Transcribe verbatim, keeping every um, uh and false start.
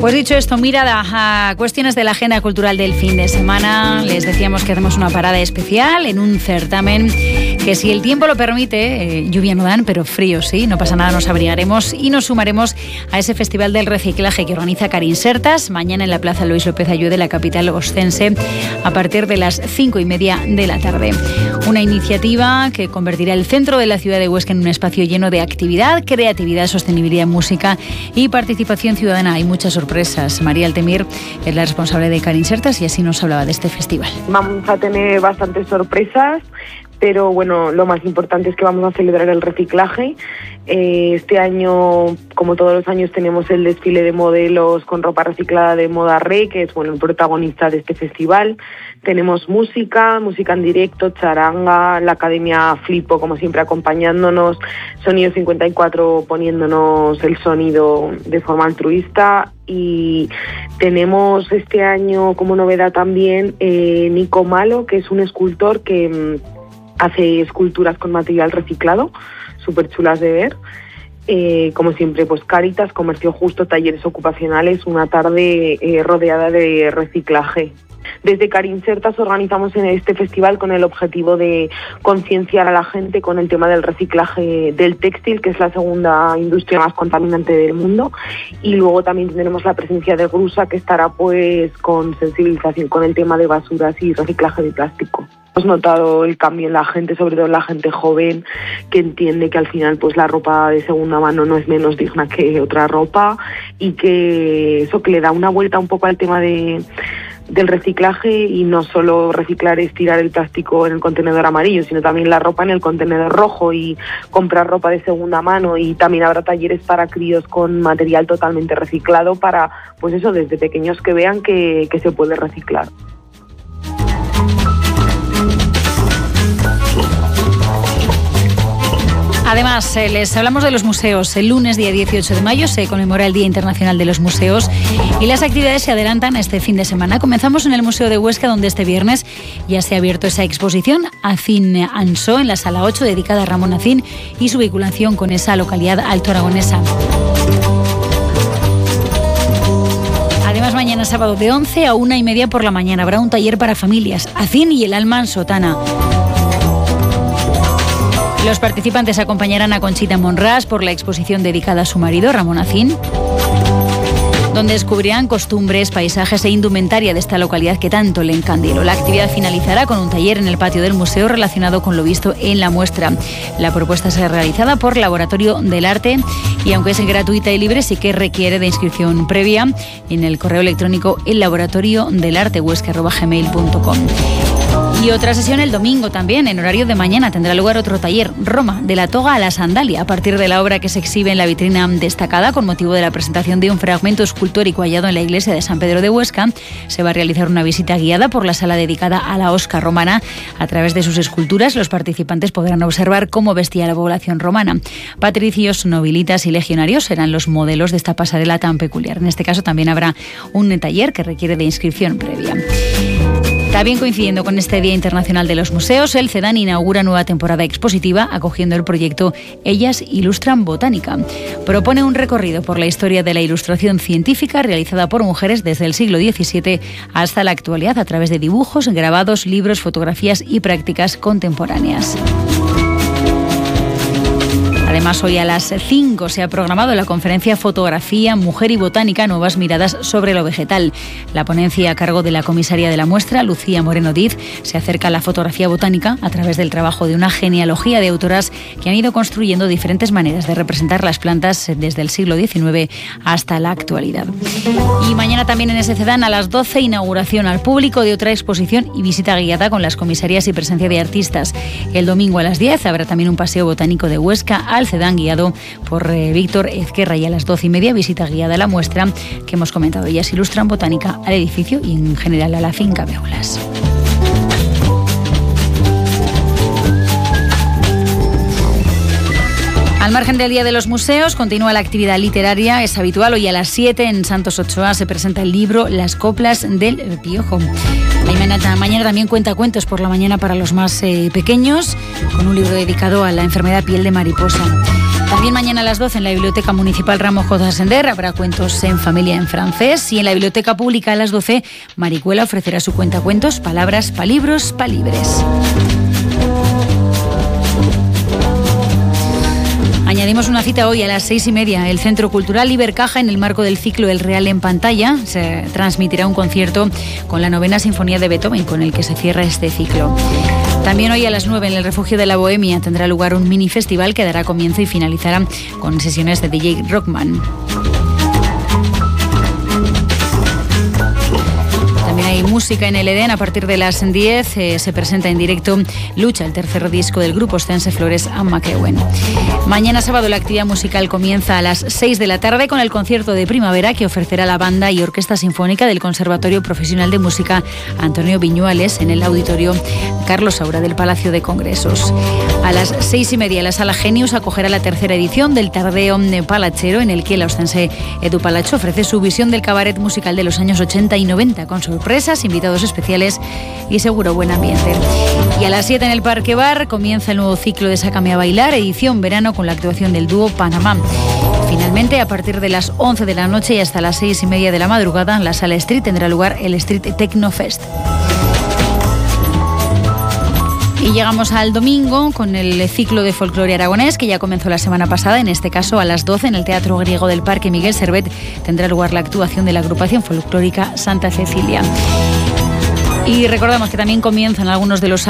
Pues dicho esto, mirada a cuestiones de la agenda cultural del fin de semana. Les decíamos que hacemos una parada especial en un certamen que, si el tiempo lo permite, eh, lluvia no dan, pero frío sí, no pasa nada, nos abrigaremos y nos sumaremos a ese festival del reciclaje que organiza Carinsertas mañana en la Plaza Luis López Ayude de la capital oscense a partir de las cinco y media de la tarde. Una iniciativa que convertirá el centro de la ciudad de Huesca en un espacio lleno de actividad, creatividad, sostenibilidad, música y participación ciudadana. Hay muchas sorpresas. María Altemir es la responsable de Carinsertas y así nos hablaba de este festival. Vamos a tener bastantes sorpresas, pero bueno, lo más importante es que vamos a celebrar el reciclaje. Eh, este año, como todos los años, tenemos el desfile de modelos con ropa reciclada de Moda Rey, que es bueno el protagonista de este festival. Tenemos música, música en directo, charanga, la Academia Flipo, como siempre, acompañándonos, Sonido cincuenta y cuatro poniéndonos el sonido de forma altruista. Y tenemos este año como novedad también eh, Nico Malo, que es un escultor que mmm, hace esculturas con material reciclado, súper chulas de ver. Eh, como siempre, pues Cáritas, Comercio Justo, talleres ocupacionales, una tarde eh, rodeada de reciclaje. Desde Carinsertas organizamos en este festival con el objetivo de concienciar a la gente con el tema del reciclaje del textil, que es la segunda industria más contaminante del mundo, y luego también tendremos la presencia de Grusa, que estará pues con sensibilización con el tema de basuras y reciclaje de plástico. Hemos notado el cambio en la gente, sobre todo en la gente joven, que entiende que al final pues la ropa de segunda mano no es menos digna que otra ropa, y que eso, que le da una vuelta un poco al tema de del reciclaje, y no solo reciclar es tirar el plástico en el contenedor amarillo, sino también la ropa en el contenedor rojo, y comprar ropa de segunda mano. Y también habrá talleres para críos con material totalmente reciclado para, pues eso, desde pequeños que vean que, que se puede reciclar. Además, eh, les hablamos de los museos. El lunes, día dieciocho de mayo, se conmemora el Día Internacional de los Museos y las actividades se adelantan este fin de semana. Comenzamos en el Museo de Huesca, donde este viernes ya se ha abierto esa exposición Azin Ansó en la Sala ocho, dedicada a Ramón Azin y su vinculación con esa localidad altoaragonesa. Además, mañana sábado de once a una y media por la mañana habrá un taller para familias, Azin y el alma ansotana. Los participantes acompañarán a Conchita Monrás por la exposición dedicada a su marido, Ramón Azin, donde descubrirán costumbres, paisajes e indumentaria de esta localidad que tanto le encandiló. La actividad finalizará con un taller en el patio del museo relacionado con lo visto en la muestra. La propuesta será realizada por Laboratorio del Arte y, aunque es gratuita y libre, sí que requiere de inscripción previa en el correo electrónico el laboratorio del arte huesca arroba gmail punto com. Y otra sesión el domingo también, en horario de mañana, tendrá lugar otro taller, Roma, de la toga a la sandalia, a partir de la obra que se exhibe en la vitrina destacada con motivo de la presentación de un fragmento escultórico hallado en la iglesia de San Pedro de Huesca. Se va a realizar una visita guiada por la sala dedicada a la Osca romana. A través de sus esculturas, los participantes podrán observar cómo vestía la población romana. Patricios, nobilitas y legionarios serán los modelos de esta pasarela tan peculiar. En este caso también habrá un taller que requiere de inscripción previa. También coincidiendo con este Día Internacional de los Museos, el CEDAN inaugura nueva temporada expositiva acogiendo el proyecto Ellas Ilustran Botánica. Propone un recorrido por la historia de la ilustración científica realizada por mujeres desde el siglo diecisiete hasta la actualidad a través de dibujos, grabados, libros, fotografías y prácticas contemporáneas. Además, hoy a las cinco se ha programado la conferencia Fotografía, Mujer y Botánica, nuevas miradas sobre lo vegetal. La ponencia a cargo de la comisaria de la muestra, Lucía Moreno Diz, se acerca a la fotografía botánica a través del trabajo de una genealogía de autoras que han ido construyendo diferentes maneras de representar las plantas desde el siglo diecinueve hasta la actualidad. Y mañana también en ese CEDAN a las doce, inauguración al público de otra exposición y visita guiada con las comisarías y presencia de artistas. El domingo a las diez habrá también un paseo botánico de Huesca al CEDAN guiado por eh, Víctor Ezquerra, y a las doce y media visita guiada a la muestra que hemos comentado. Ellas Ilustran Botánica al edificio y en general a la finca Beulas. Al margen del Día de los Museos, continúa la actividad literaria. Es habitual, hoy a las siete en Santos Ochoa se presenta el libro Las coplas del Piojo. Mañana, mañana también cuenta cuentos por la mañana para los más eh, pequeños, con un libro dedicado a la enfermedad piel de mariposa. También mañana a las doce en la Biblioteca Municipal Ramos José Sender habrá cuentos en familia en francés, y en la Biblioteca Pública a las doce Maricuela ofrecerá su cuentacuentos Palabras pa' libros, pa' libres. Añadimos una cita hoy a las seis y media. El Centro Cultural Ibercaja, en el marco del ciclo El Real en Pantalla, se transmitirá un concierto con la novena Sinfonía de Beethoven, con el que se cierra este ciclo. También hoy a las nueve en el Refugio de la Bohemia tendrá lugar un mini festival que dará comienzo y finalizará con sesiones de D J Rockman. También hay música en el Edén. A partir de las diez eh, se presenta en directo Lucha, el tercer disco del grupo ostense Flores and McEwen. Mañana sábado la actividad musical comienza a las seis de la tarde con el concierto de primavera que ofrecerá la banda y orquesta sinfónica del Conservatorio Profesional de Música Antonio Viñuales en el Auditorio Carlos Saura del Palacio de Congresos. A las seis y media la Sala Genius acogerá la tercera edición del Tardeo Palachero, en el que la ostense Edu Palacho ofrece su visión del cabaret musical de los años ochenta y noventa con sorpresas, invitados especiales y seguro buen ambiente. Y a las siete en el Parque Bar comienza el nuevo ciclo de Sácame a Bailar, edición verano, con la actuación del dúo Panamá. Finalmente, a partir de las once de la noche y hasta las seis y media de la madrugada, en la Sala Street tendrá lugar el Street Techno Fest. Y llegamos al domingo con el ciclo de folclore aragonés, que ya comenzó la semana pasada. En este caso, a las doce en el Teatro Griego del Parque Miguel Servet tendrá lugar la actuación de la agrupación folclórica Santa Cecilia. Y recordamos que también comienzan algunos de los